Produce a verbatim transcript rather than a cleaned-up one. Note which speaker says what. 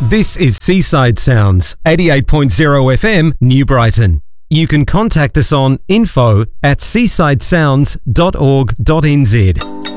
Speaker 1: This is Seaside Sounds, eighty-eight point zero F M, New Brighton. You can contact us on info at seaside sounds dot org dot n z.